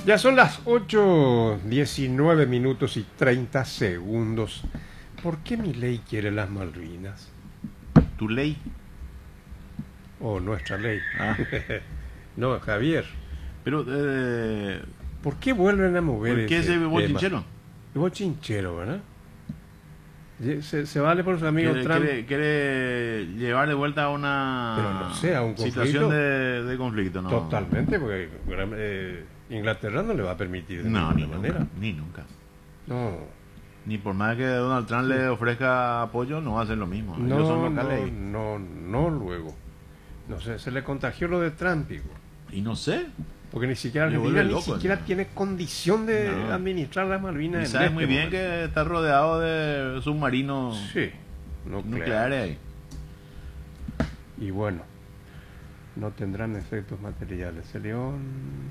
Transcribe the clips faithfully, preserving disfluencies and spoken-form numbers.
Ya son las ocho, diecinueve minutos y treinta segundos. ¿Por qué Milei quiere las Malvinas? ¿Tu ley? O oh, nuestra ley. Ah. No, Javier. Pero, eh, ¿por qué vuelven a mover ¿por qué ese ese tema? bochinchero? Bochinchero, ¿verdad? Se, se vale por su amigo ¿Quiere, Trump. quiere, quiere llevar de vuelta a una Pero no sé, a un situación conflicto. de, de conflicto, ¿no? Totalmente, porque eh, Inglaterra no le va a permitir de No, ninguna ni manera. nunca, ni nunca. No. Ni por más que Donald Trump le ofrezca apoyo, no va a hacer lo mismo. No, Ellos son no, locales. no, no, luego. No sé, se le contagió lo de Trump, hijo. Y no sé. Porque ni siquiera Me Argentina vuelve ni loco, siquiera ¿no? tiene condición de No. administrar las Malvinas. Y en sabes este muy bien momento. que está rodeado de submarinos Sí, nucleares. nucleares ahí. Y bueno, no tendrán efectos materiales. El León.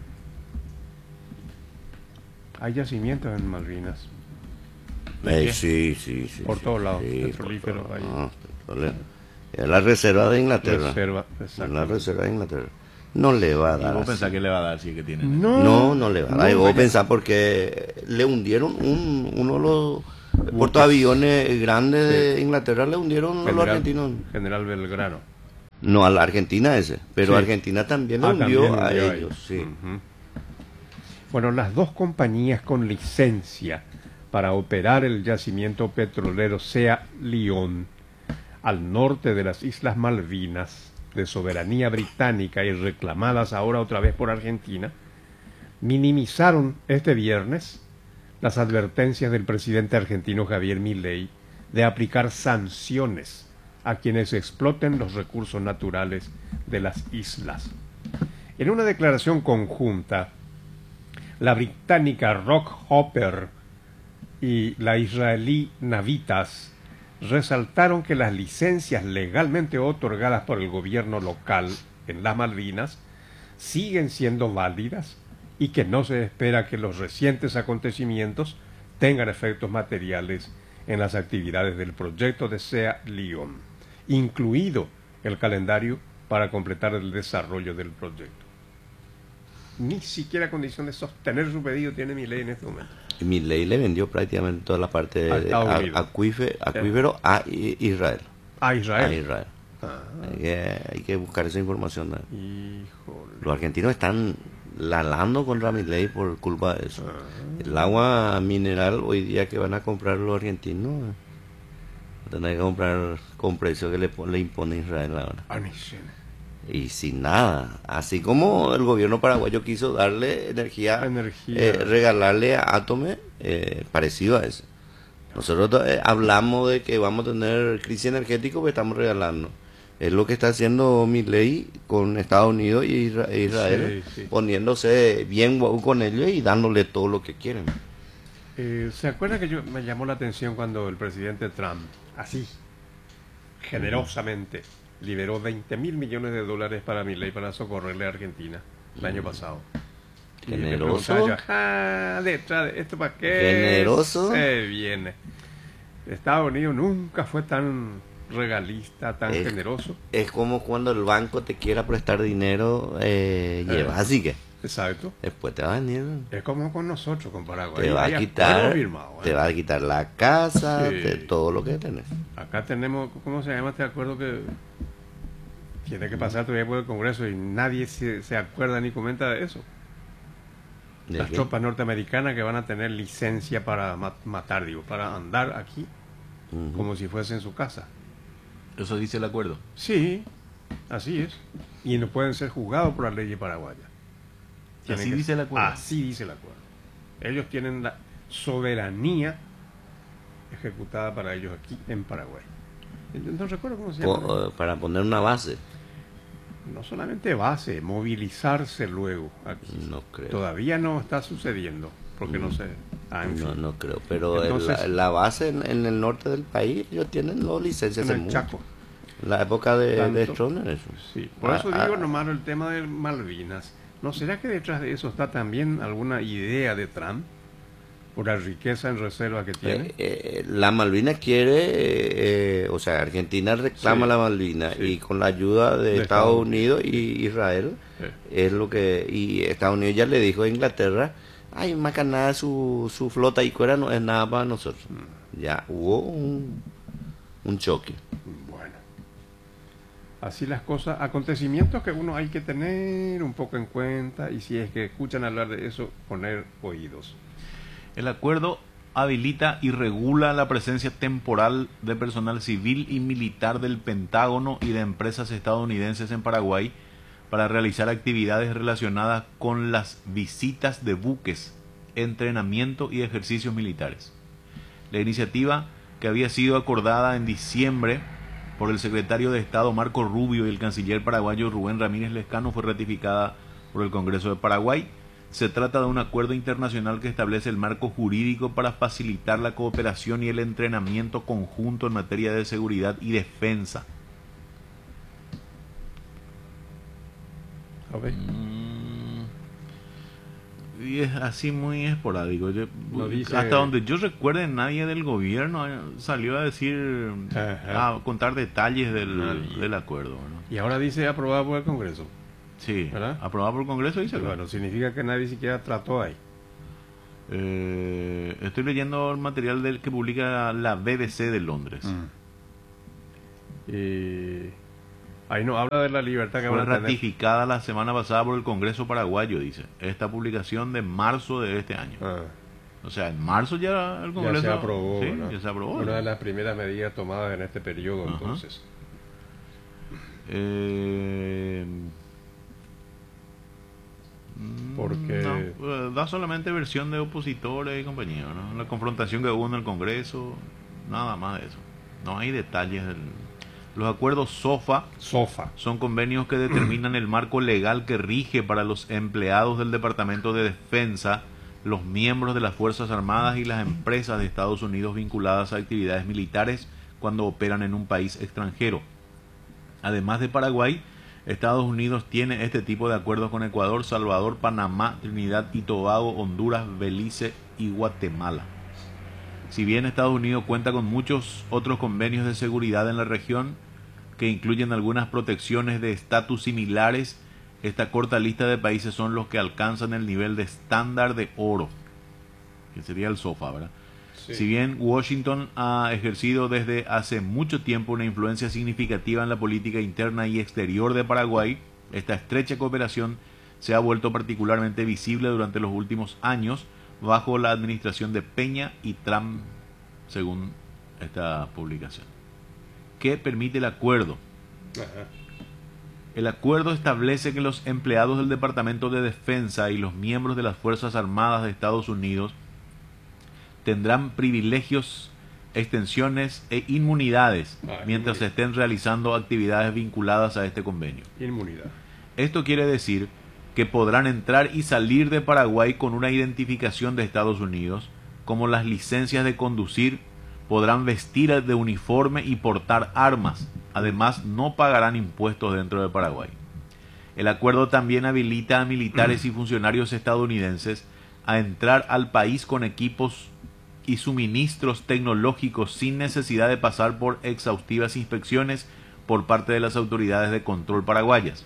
Hay yacimientos en Malvinas. Eh, sí, sí, sí. Por sí, todos lados, sí, petrolíferos por ahí. todos lados, petróleo. Es la reserva de Inglaterra. Reserva, Es la exacto. reserva de Inglaterra. No le va a ¿Y dar. vos así. pensás que le va a dar si es que tiene? No, No, no le va a dar. no, Y vos vaya. pensás porque le hundieron un, uno de los portaaviones grandes de Inglaterra, le hundieron los General, argentinos. General Belgrano. No, a la Argentina ese. Pero Sí. Argentina también le Ah, hundió también a hundió ellos. ahí. Sí. Ujú. Bueno, las dos compañías con licencia para operar el yacimiento petrolero Sea León al norte de las Islas Malvinas, de soberanía británica y reclamadas ahora otra vez por Argentina, minimizaron este viernes las advertencias del presidente argentino Javier Milei de aplicar sanciones a quienes exploten los recursos naturales de las islas. En una declaración conjunta, la británica Rockhopper y la israelí Navitas resaltaron que las licencias legalmente otorgadas por el gobierno local en las Malvinas siguen siendo válidas y que no se espera que los recientes acontecimientos tengan efectos materiales en las actividades del proyecto de Sea León, incluido el calendario para completar el desarrollo del proyecto. Ni siquiera condición de sostener su pedido tiene Milei en este momento. Y Milei le vendió prácticamente toda la parte A de Estados a- Unidos. acuífe- acuífero a I- Israel. A Israel. A Israel. Ah, Hay que, hay que buscar esa información. ¿no? híjole. Los argentinos están lalando contra Milei por culpa de eso. Ah. El agua mineral hoy día que van a comprar los argentinos, van a tener que comprar con precio que le, pon- le impone Israel ahora. Ah, ni sé. Y sin nada. Así como el gobierno paraguayo quiso darle energía, Energía. eh, regalarle a Atome, eh, parecido a ese. Nosotros eh, hablamos de que vamos a tener crisis energética, pues estamos regalando. Es lo que está haciendo Milei con Estados Unidos y Isra- e Israel, Sí, sí. poniéndose bien guau con ellos y dándole todo lo que quieren. Eh, ¿Se acuerda que yo, me llamó la atención cuando el presidente Trump, así, generosamente, liberó veinte mil millones de dólares para Milei para socorrerle a Argentina el año pasado? Y me Generoso. preguntaba yo, ah, detrás de esto para qué Generoso. se viene. Estados Unidos nunca fue tan regalista, tan Es- generoso. Es como cuando el banco te quiera prestar dinero, eh, llevas así que Exacto. después te va a venir. Es como con nosotros, con Paraguay. Te va a Hay quitar, acuerdo firmado, ¿eh? te va a quitar la casa, Sí. de todo lo que tenés. Acá tenemos, ¿cómo se llama este acuerdo que tiene que pasar todavía por el Congreso y nadie se, se acuerda ni comenta de eso? ¿De Las qué? tropas norteamericanas que van a tener licencia para ma- matar, digo, para andar aquí Ujú. como si fuese en su casa. Eso dice el acuerdo. Sí, así es. Y no pueden ser juzgados por las leyes paraguayas. Tienen Así que- dice el acuerdo. Así dice el acuerdo. Ellos tienen la soberanía ejecutada para ellos aquí en Paraguay. No recuerdo cómo se llama. Po- eh, para poner una base, No solamente base, movilizarse luego aquí. no creo. Todavía no está sucediendo, porque no sé. Ah, en No, fin. no creo, pero el- Entonces- la, la base en, en el norte del país, ellos tienen los licencias En hace el mucho. Chaco. En la época de, de Tanto. Stroessner, eso. Sí, por Ah, eso ah, digo nomás el tema de Malvinas. ¿No será que detrás de eso está también alguna idea de Trump? Por la riqueza en reserva que tiene. Eh, eh, la Malvina quiere, eh, eh, o sea, Argentina reclama Sí, la Malvina sí. y con la ayuda de, De Estados Estados Unidos y Israel Sí. Es lo que... Y Estados Unidos ya le dijo a Inglaterra, ay, Macaná, su, su flota y cuera no es nada para nosotros. Ya hubo un, un choque. Bueno, así las cosas, acontecimientos que uno hay que tener un poco en cuenta y si es que escuchan hablar de eso, poner oídos. El acuerdo habilita y regula la presencia temporal de personal civil y militar del Pentágono y de empresas estadounidenses en Paraguay para realizar actividades relacionadas con las visitas de buques, entrenamiento y ejercicios militares. La iniciativa, que había sido acordada en diciembre por el secretario de Estado Marco Rubio y el canciller paraguayo Rubén Ramírez Lescano, fue ratificada por el Congreso de Paraguay. Se trata de un acuerdo internacional que establece el marco jurídico para facilitar la cooperación y el entrenamiento conjunto en materia de seguridad y defensa. A ver. Mm, y es así muy esporádico. Yo- No dice- Hasta donde yo recuerde, nadie del gobierno eh, salió a decir, Ajá. a contar detalles del, Nadie. del acuerdo, ¿no? Y ahora dice aprobado por el Congreso. Sí, ¿Verdad? aprobado por el Congreso, dice. Bueno, significa que nadie siquiera trató ahí. Eh, estoy leyendo el material del que publica la B B C de Londres. Y ahí no habla de la libertad que Fue van a tener. ratificada la semana pasada por el Congreso paraguayo, dice. Esta publicación de marzo de este año. Ah, O sea, en marzo ya el ya Congreso... se aprobó. Sí, ¿verdad? ya se aprobó. Una de las primeras medidas tomadas en este periodo, Ajá. entonces. Eh, Porque- no, eh, da solamente versión de opositores y compañía, ¿no? La confrontación que hubo en el Congreso, nada más de eso. No hay detalles. Del... Los acuerdos SOFA Sofa. son convenios que determinan el marco legal que rige para los empleados del Departamento de Defensa, los miembros de las Fuerzas Armadas y las empresas de Estados Unidos vinculadas a actividades militares cuando operan en un país extranjero. Además de Paraguay, Estados Unidos tiene este tipo de acuerdos con Ecuador, Salvador, Panamá, Trinidad y Tobago, Honduras, Belice y Guatemala. Si bien Estados Unidos cuenta con muchos otros convenios de seguridad en la región que incluyen algunas protecciones de estatus similares, esta corta lista de países son los que alcanzan el nivel de estándar de oro, que sería el SOFA, ¿verdad? Sí. Si bien Washington ha ejercido desde hace mucho tiempo una influencia significativa en la política interna y exterior de Paraguay, esta estrecha cooperación se ha vuelto particularmente visible durante los últimos años bajo la administración de Peña y Trump, según esta publicación. ¿Qué permite el acuerdo? Ajá. El acuerdo establece que los empleados del Departamento de Defensa y los miembros de las Fuerzas Armadas de Estados Unidos tendrán privilegios, extensiones e inmunidades Ah, mientras inmunidad. estén realizando actividades vinculadas a este convenio. Inmunidad. Esto quiere decir que podrán entrar y salir de Paraguay con una identificación de Estados Unidos, como las licencias de conducir, podrán vestir de uniforme y portar armas. Además, no pagarán impuestos dentro de Paraguay. El acuerdo también habilita a militares y funcionarios estadounidenses a entrar al país con equipos y suministros tecnológicos sin necesidad de pasar por exhaustivas inspecciones por parte de las autoridades de control paraguayas.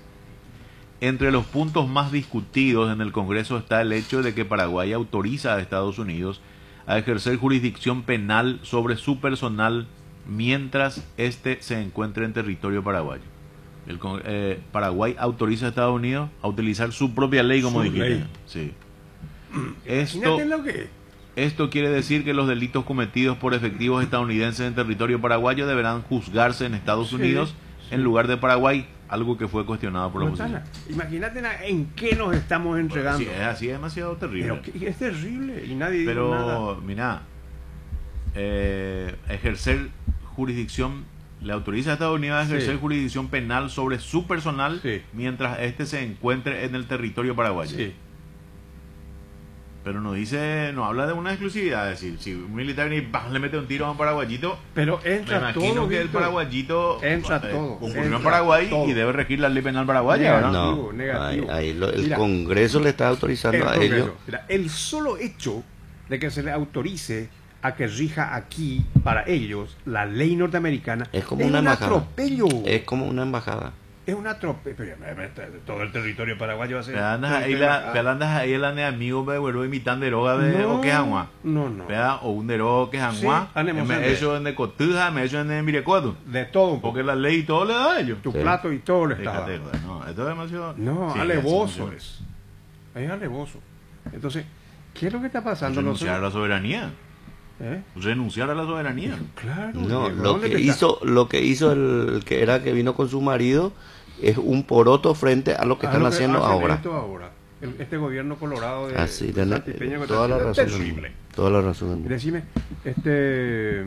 Entre los puntos más discutidos en el Congreso está el hecho de que Paraguay autoriza a Estados Unidos a ejercer jurisdicción penal sobre su personal mientras éste se encuentre en territorio paraguayo. El, eh, Paraguay autoriza a Estados Unidos a utilizar su propia ley, como Su dijiste. ley. Sí. Esto, Imagínate lo que es. esto quiere decir que los delitos cometidos por efectivos estadounidenses en territorio paraguayo deberán juzgarse en Estados Sí, Unidos sí. en lugar de Paraguay, algo que fue cuestionado por la Montana, oposición. imagínate na- en qué nos estamos entregando. Sí, es así, es demasiado terrible. Pero que- es terrible y nadie dijo nada. Pero, mira, eh, ejercer jurisdicción, le autoriza a Estados Unidos a ejercer Sí. jurisdicción penal sobre su personal Sí. mientras éste se encuentre en el territorio paraguayo. Sí. Pero no dice, no habla de una exclusividad, es decir, si un militar viene y ¡pam! Le mete un tiro a un paraguayito, Pero me entra imagino todo, que el Víctor. paraguayito Entra eh, todo, concurrió entra en Paraguay todo. y debe regir la ley penal paraguaya, ¿verdad? Negativo, No, negativo. ahí, ahí lo- el Mira, Congreso le está autorizando El a Congreso. ellos. Mira, el solo hecho de que se le autorice a que rija aquí para ellos la ley norteamericana Es como una un embajada. atropello. Es como una embajada. Es una trope, pero todo el territorio paraguayo va a ser. Pelandas ahí la, pelandas ahí la ne amigo me vuelvo imitando deroga de o que agua. No, no. Peda o un dero que es Sí, agua. anemos Me ande. hecho en de cotuja, me hecho en Mirecuado. De todo un poco. Porque la ley y todo le da a ellos. Tu Sí. plato y todo le está Fíjate, dando. güey, no, esto es demasiado. No, Sí, alevoso es es. Es alevoso. Entonces, ¿qué es lo que está pasando? renunciar a Nosotros- la soberanía. ¿Eh? Renunciar a la soberanía. Claro. No, Diego, lo ¿dónde que te está- hizo, lo que hizo el que era que vino con su marido es un poroto frente a lo que Ah, están lo que haciendo hacen ahora. esto ahora. El- este gobierno colorado de Así, tenés Santipeño que toda está la haciendo razón. terrible. Toda la razón. Y decime, este...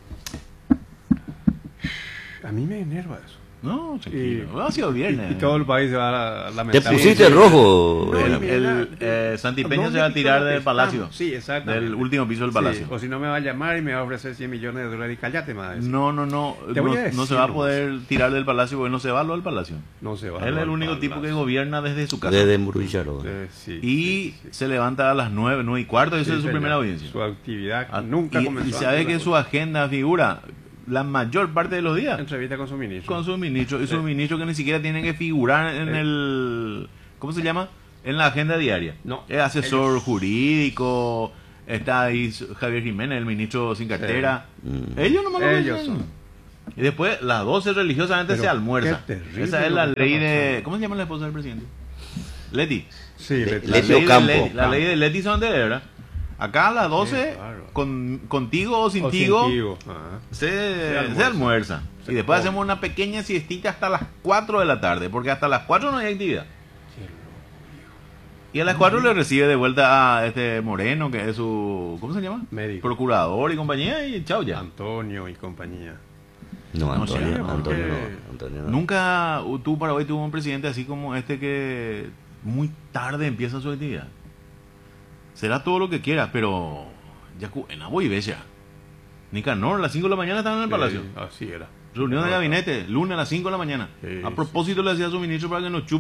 A mí me enerva eso. No, Y, tranquilo. Ha sido viernes. y- y todo el país se va a Te lamentar. pusiste Sí, sí. rojo. No, Elena. El, mira, el, eh, Santi Peña ¿dónde se va a pico tirar lo que del palacio. estamos? Sí, exactamente. Del último piso del Sí, palacio. o si no me va a llamar y me va a ofrecer cien millones de dólares y cállate más. No, no, no. Te voy No, a decir no se va a nomás. poder tirar del palacio porque no se va a lo del palacio. No se va. Él es el al único tipo que palacio. gobierna desde su casa. Desde Muruyaro. Eh, sí, Y sí, sí. se levanta a las nueve, nueve y cuarto, esa Sí, es su señor. primera audiencia. Su actividad Ah, nunca y, comenzó. y sabe antes de que la su agenda figura la mayor parte de los días entrevista con su ministro. con sus ministros. Y Sí. sus ministros que ni siquiera tienen que figurar en Eh. el... ¿Cómo se llama? En la agenda diaria. No, Es asesor ellos- jurídico, está ahí Javier Jiménez, el ministro sin cartera. Mm. Ellos nomás lo Ellos hacen. son. Y después las doce religiosamente Pero se almuerza. qué terrible Esa es lo la que está ley de... pasando. ¿Cómo se llama la esposa del presidente? Leti. Sí, Le- le- le- La Leti ley, de Ocampo. Leti, la ley de Leti Santander, ¿verdad? Acá a las doce, Qué bárbaro. con, contigo o sin o tigo, Tigo. Ajá. se, Se almuerza. se almuerza. Se y después come. hacemos una pequeña siestita hasta las cuatro de la tarde, porque hasta las cuatro no hay actividad. Y a las cuatro le recibe de vuelta a este Moreno, que es su... ¿Cómo se llama? Médico. Procurador y compañía, y chao ya. Antonio y compañía. No, No, Antonio, sí, no, porque- Antonio, no, Antonio no. Nunca uh, tú Paraguay tuvo un presidente así como este que muy tarde empieza su actividad. Será todo lo que quiera, pero ya cu- en Abo y Bella. Nicanor, a las cinco de la mañana estaban en el palacio. Sí, así era. Reunión de No, gabinete, lunes a las cinco de la mañana. Sí, A propósito le decía a su ministro para que nos chupe